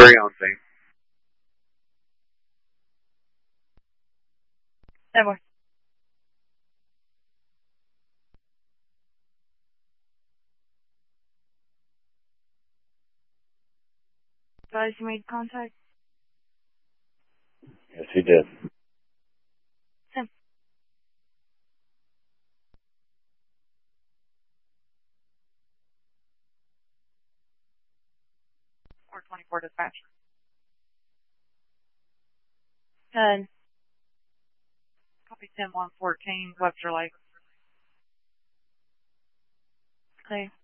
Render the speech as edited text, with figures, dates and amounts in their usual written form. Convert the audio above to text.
very own thing. Emily. Guys, you made contact? Yes, he did. Tim. 424 dispatch. 10. Copy 10-114, Webster Lake. Okay.